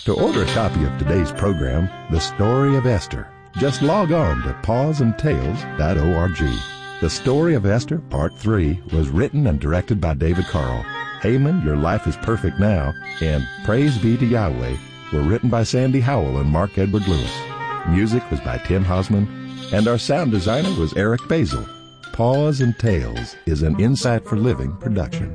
To order a copy of today's program, The Story of Esther, just log on to pawsandtales.org. The Story of Esther, Part 3, was written and directed by David Carl. Haman, Your Life is Perfect Now, and Praise Be to Yahweh were written by Sandy Howell and Mark Edward Lewis. Music was by Tim Hausman, and our sound designer was Eric Basil. Paws and Tales is an Insight for Living production.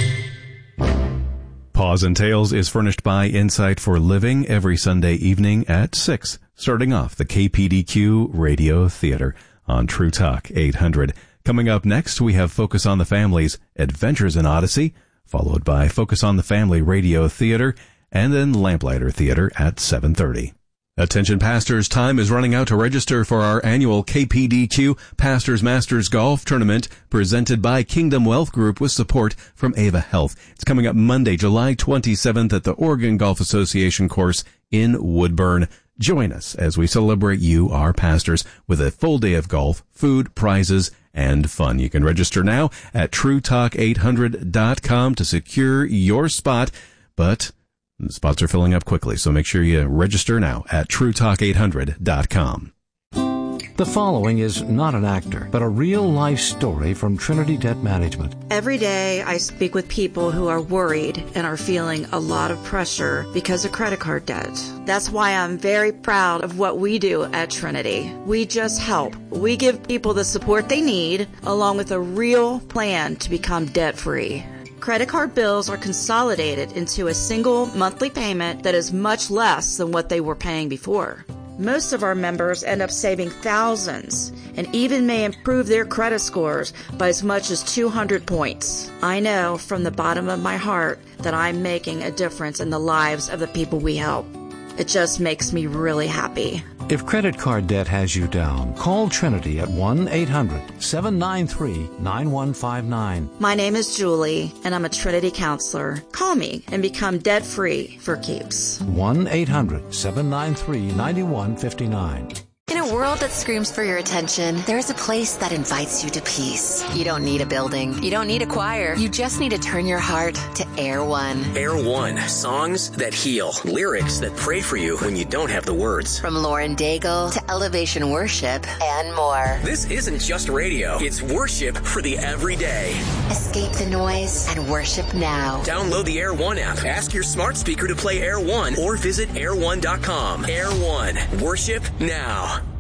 Paws and Tales is furnished by Insight for Living every Sunday evening at 6, starting off the KPDQ Radio Theater on True Talk 800. Coming up next, we have Focus on the Family's Adventures in Odyssey, followed by Focus on the Family Radio Theater, and then Lamplighter Theater at 7:30. Attention pastors, time is running out to register for our annual KPDQ Pastors Masters Golf Tournament presented by Kingdom Wealth Group with support from Ava Health. It's coming up Monday, July 27th at the Oregon Golf Association course in Woodburn. Join us as we celebrate you, our pastors, with a full day of golf, food, prizes, and fun. You can register now at TrueTalk800.com to secure your spot, but the spots are filling up quickly, so make sure you register now at TrueTalk800.com. The following is not an actor, but a real-life story from Trinity Debt Management. Every day I speak with people who are worried and are feeling a lot of pressure because of credit card debt. That's why I'm very proud of what we do at Trinity. We just help. We give people the support they need, along with a real plan to become debt-free. Credit card bills are consolidated into a single monthly payment that is much less than what they were paying before. Most of our members end up saving thousands and even may improve their credit scores by as much as 200 points. I know from the bottom of my heart that I'm making a difference in the lives of the people we help. It just makes me really happy. If credit card debt has you down, call Trinity at 1-800-793-9159. My name is Julie, and I'm a Trinity counselor. Call me and become debt-free for keeps. 1-800-793-9159. In a world that screams for your attention, there's a place that invites you to peace. You don't need a building. You don't need a choir. You just need to turn your heart to Air One. Air One. Songs that heal. Lyrics that pray for you when you don't have the words. From Lauren Daigle to Elevation Worship and more. This isn't just radio. It's worship for the everyday. Escape the noise and worship now. Download the Air One app. Ask your smart speaker to play Air One or visit air1.com. Air One. Worship now.